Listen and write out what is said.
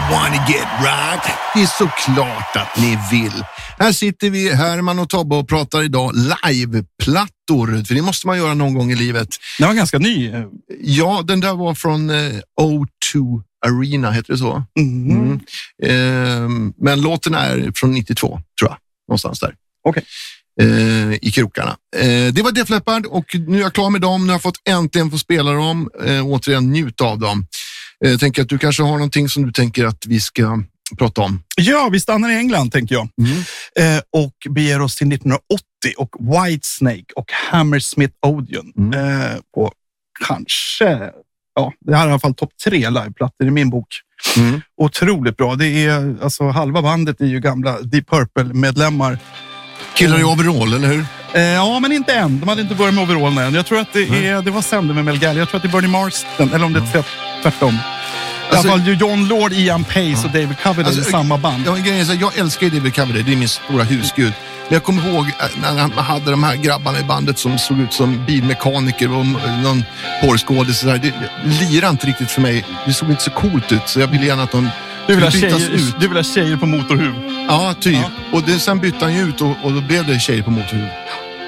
wanna get rock? Det är såklart att ni vill. Här sitter vi, Herman och Tobbe, och pratar idag liveplattor. För det måste man göra någon gång i livet. Den var ganska ny. Ja, den där var från O2 Arena, heter det så? Men låten är från 92, tror jag. Någonstans där. Okej. I krokarna. Det var Def Leppard och nu är jag klar med dem. Nu har jag fått äntligen få spela dem. Återigen njuta av dem. Jag tänker att du kanske har någonting som du tänker att vi ska prata om. Ja, vi stannar i England tänker jag. Och beger oss till 1980 och Whitesnake och Hammersmith Odeon. Och kanske, ja, det här är i alla fall topp 3 liveplattor i min bok. Otroligt bra. Det är, alltså, halva bandet är ju gamla Deep Purple-medlemmar. Killar i overall, eller hur? Ja, men inte än. De hade inte börjat med overall än. Jag tror att det var sämre med Mel Gallagher. Jag tror att det är Bernie Marsden, eller om det är tvärtom. I alla fall John Lord, Ian Pace och David Coverdale i samma band. Ja, jag älskar ju David Coverdale, det är min stora husgud. Men jag kommer ihåg när han hade de här grabbarna i bandet som såg ut som bilmekaniker och någon porrskådis. Det lirade inte riktigt för mig. Det såg inte så coolt ut, så jag ville gärna att de du vill ha tjejer på motorhuv. Ja, typ. Ja. Och sen bytte han ju ut och då blev det tjejer på motorhuv.